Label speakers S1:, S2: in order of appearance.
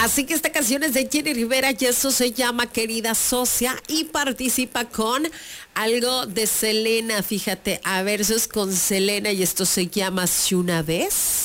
S1: Así que esta canción es de Jenny Rivera y eso se llama Querida Socia y participa con algo de Selena, fíjate, a versos con Selena y esto se llama Si una vez.